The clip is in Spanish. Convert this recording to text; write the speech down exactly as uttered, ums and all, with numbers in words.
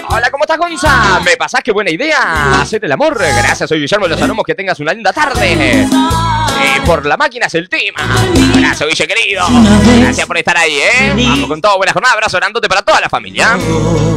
Hola, ¿cómo estás, Gonza? ¿Me pasás? ¡Qué buena idea! Hacer el amor. Gracias, soy Guillermo de los Aromos. Que tengas una linda tarde. Eh, por la máquina es el tema. Gracias, Guille, querido. Gracias por estar ahí, ¿eh? Vamos con todo. Buena jornada. Abrazo grandote para toda la familia.